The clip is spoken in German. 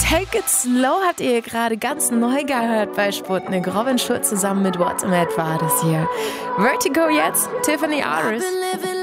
Take It Slow habt ihr gerade ganz neu gehört bei Sputnik. Robin Schulz zusammen mit What a Mad war das hier. Vertigo jetzt, Tiffany Aris.